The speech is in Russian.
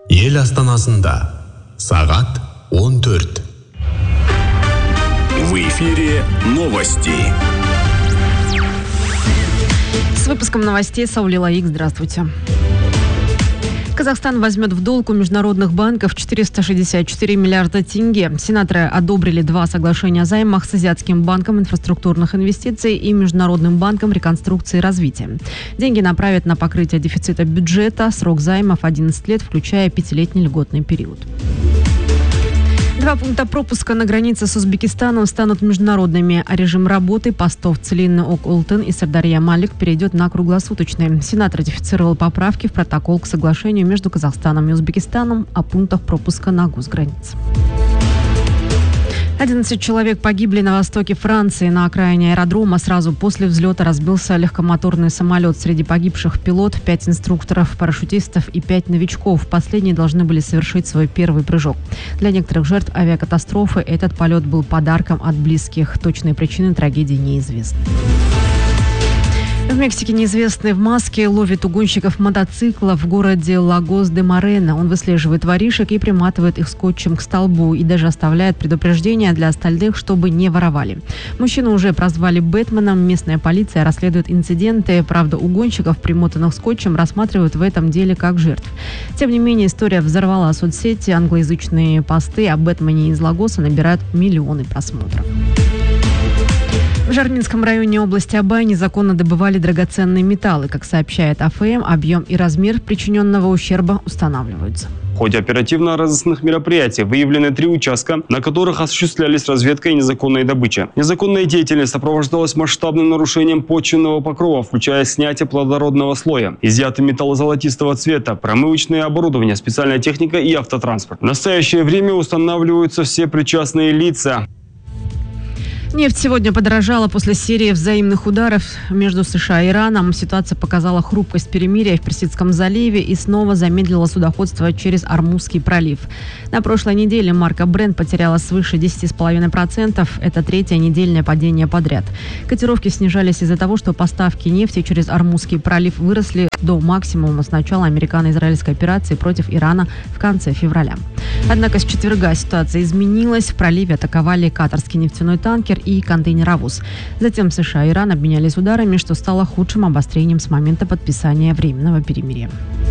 Ел астанасында сағат 14. В эфире новости. С выпуском новостей Саули Лаик. Здравствуйте. Казахстан возьмет в долг у международных банков 464 миллиарда тенге. Сенаторы одобрили 2 соглашения о займах с Азиатским банком инфраструктурных инвестиций и Международным банком реконструкции и развития. Деньги направят на покрытие дефицита бюджета. Срок займов 11 лет, включая 5-летний льготный период. 2 пункта пропуска на границе с Узбекистаном станут международными, а режим работы постов Целинный-Ок-Ултын и Сырдарья-Малик перейдет на круглосуточный. Сенат ратифицировал поправки в протокол к соглашению между Казахстаном и Узбекистаном о пунктах пропуска на госгранице. 11 человек погибли на востоке Франции. На окраине аэродрома сразу после взлета разбился легкомоторный самолет. Среди погибших пилот, 5 инструкторов, парашютистов и 5 новичков. Последние должны были совершить свой первый прыжок. Для некоторых жертв авиакатастрофы этот полет был подарком от близких. Точные причины трагедии неизвестны. В Мексике неизвестный в маске ловит угонщиков мотоцикла в городе Лагос-де-Морено. Он выслеживает воришек и приматывает их скотчем к столбу и даже оставляет предупреждения для остальных, чтобы не воровали. Мужчину уже прозвали Бэтменом. Местная полиция расследует инциденты. Правда, угонщиков, примотанных скотчем, рассматривают в этом деле как жертв. Тем не менее, история взорвала соцсети. Англоязычные посты о Бэтмене из Лагоса набирают миллионы просмотров. В Жарминском районе области Абай незаконно добывали драгоценные металлы. Как сообщает АФМ, объем и размер причиненного ущерба устанавливаются. В ходе оперативно-розыскных мероприятий выявлены 3 участка, на которых осуществлялись разведка и незаконная добыча. Незаконная деятельность сопровождалась масштабным нарушением почвенного покрова, включая снятие плодородного слоя. Изъяты металлы золотистого цвета, промывочное оборудование, специальная техника и автотранспорт. В настоящее время устанавливаются все причастные лица. Нефть сегодня подорожала после серии взаимных ударов между США и Ираном. Ситуация показала хрупкость перемирия в Персидском заливе и снова замедлила судоходство через Ормузский пролив. На прошлой неделе марка Brent потеряла свыше 10,5%. Это 3-е недельное падение подряд. Котировки снижались из-за того, что поставки нефти через Ормузский пролив выросли до максимума с начала американо-израильской операции против Ирана в конце февраля. Однако с четверга ситуация изменилась. В проливе атаковали катарский нефтяной танкер и контейнеровоз. Затем США и Иран обменялись ударами, что стало худшим обострением с момента подписания временного перемирия.